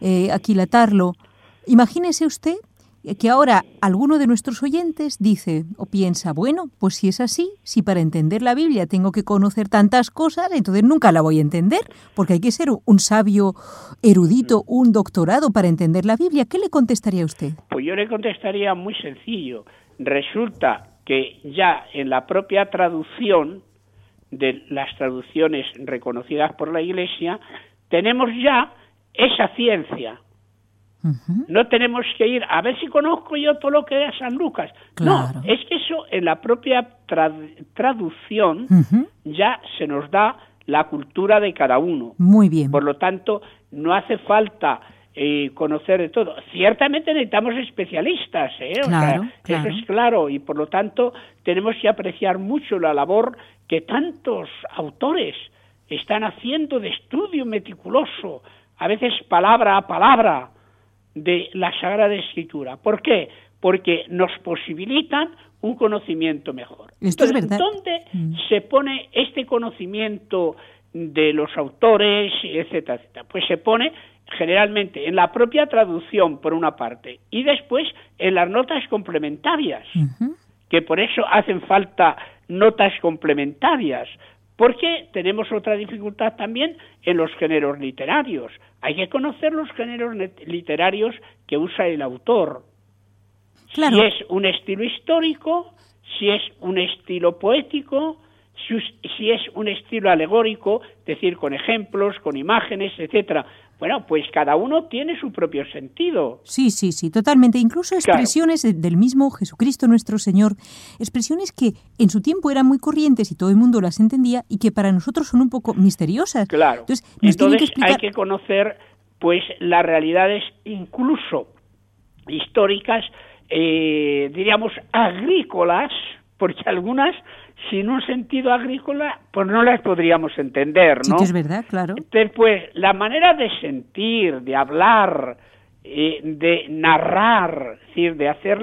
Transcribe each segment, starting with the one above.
aquilatarlo. Imagínese usted que ahora alguno de nuestros oyentes dice o piensa, bueno, pues si es así, si para entender la Biblia tengo que conocer tantas cosas, entonces nunca la voy a entender, porque hay que ser un sabio erudito, un doctorado para entender la Biblia. ¿Qué le contestaría usted? Pues yo le contestaría muy sencillo. Resulta que ya en la propia traducción de las traducciones reconocidas por la Iglesia, tenemos ya esa ciencia. Uh-huh. No tenemos que ir a ver si conozco yo todo lo que da San Lucas. Claro. No, es que eso en la propia traducción uh-huh. ya se nos da la cultura de cada uno. Muy bien. Por lo tanto, no hace falta conocer de todo. Ciertamente necesitamos especialistas, Claro, o sea, eso es claro, y por lo tanto tenemos que apreciar mucho la labor que tantos autores están haciendo de estudio meticuloso, a veces palabra a palabra, de la Sagrada Escritura. ¿Por qué? Porque nos posibilitan un conocimiento mejor. Esto es verdad. ¿Dónde se pone este conocimiento de los autores, etcétera, etcétera? Pues se pone generalmente en la propia traducción, por una parte, y después en las notas complementarias, uh-huh. que por eso hacen falta notas complementarias, porque tenemos otra dificultad también en los géneros literarios. Hay que conocer los géneros literarios que usa el autor. Claro. Si es un estilo histórico, si es un estilo poético, si es un estilo alegórico, es decir, con ejemplos, con imágenes, etcétera. Bueno, pues cada uno tiene su propio sentido. Sí, totalmente. Incluso expresiones del mismo Jesucristo nuestro Señor, expresiones que en su tiempo eran muy corrientes y todo el mundo las entendía y que para nosotros son un poco misteriosas. Claro. Entonces hay que conocer pues las realidades incluso históricas, diríamos agrícolas, porque algunas sin un sentido agrícola, pues no las podríamos entender, ¿no? Sí, que es verdad, claro. Después, la manera de sentir, de hablar, de narrar, es decir, de hacer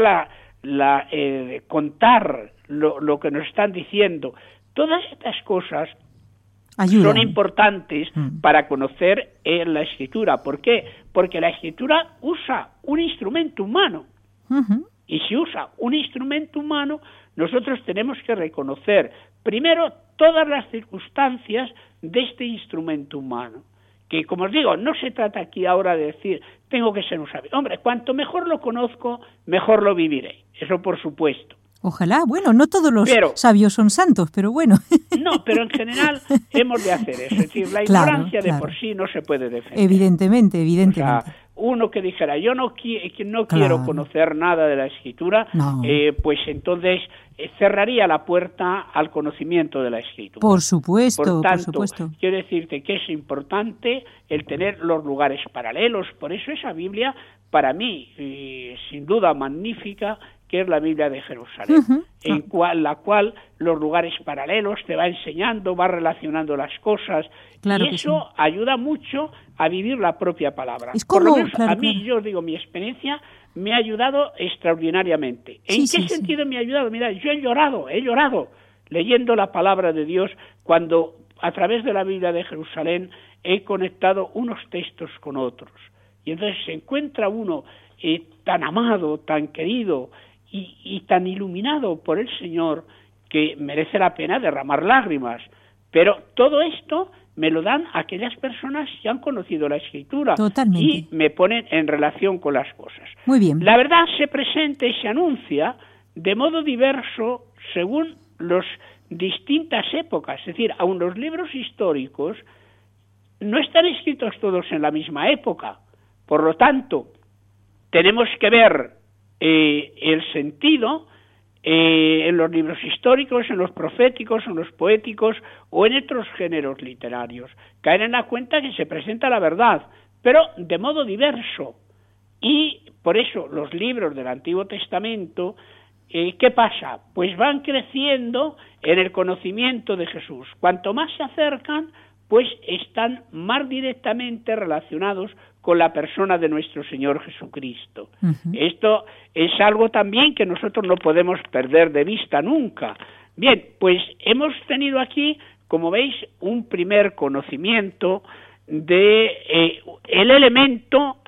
de contar lo que nos están diciendo, todas estas cosas ayudan. Son importantes para conocer la Escritura. ¿Por qué? Porque la Escritura usa un instrumento humano. Uh-huh. Y si usa un instrumento humano, nosotros tenemos que reconocer primero todas las circunstancias de este instrumento humano. Que, como os digo, no se trata aquí ahora de decir, tengo que ser un sabio. Hombre, cuanto mejor lo conozco, mejor lo viviré. Eso por supuesto. Ojalá, bueno, no todos los sabios son santos, pero bueno. No, pero en general hemos de hacer eso. Es decir, la ignorancia de por sí no se puede defender. Evidentemente. O sea, uno que dijera, yo no quiero conocer nada de la Escritura, pues entonces cerraría la puerta al conocimiento de la Escritura. Por supuesto, por tanto, por supuesto. Quiero decirte que es importante el tener los lugares paralelos. Por eso esa Biblia, para mí, sin duda magnífica, que es la Biblia de Jerusalén, uh-huh. en la cual los lugares paralelos te va enseñando, va relacionando las cosas, claro, y eso ayuda mucho a vivir la propia palabra. Es como, por lo menos a mí, yo digo, mi experiencia me ha ayudado extraordinariamente. ¿En qué sentido me ha ayudado? Mira, yo he llorado leyendo la palabra de Dios cuando a través de la Biblia de Jerusalén he conectado unos textos con otros. Y entonces se encuentra uno tan amado, tan querido, y tan iluminado por el Señor que merece la pena derramar lágrimas. Pero todo esto me lo dan aquellas personas que han conocido la Escritura. Totalmente. Y me ponen en relación con las cosas. Muy bien. La verdad se presenta y se anuncia de modo diverso según las distintas épocas. Es decir, aun los libros históricos no están escritos todos en la misma época. Por lo tanto, tenemos que ver el sentido en los libros históricos, en los proféticos, en los poéticos o en otros géneros literarios. Caer en la cuenta que se presenta la verdad, pero de modo diverso. Y por eso los libros del Antiguo Testamento, ¿qué pasa? Pues van creciendo en el conocimiento de Jesús. Cuanto más se acercan, pues están más directamente relacionados con la persona de nuestro Señor Jesucristo. Uh-huh. Esto es algo también que nosotros no podemos perder de vista nunca. Bien, pues hemos tenido aquí, como veis, un primer conocimiento de el elemento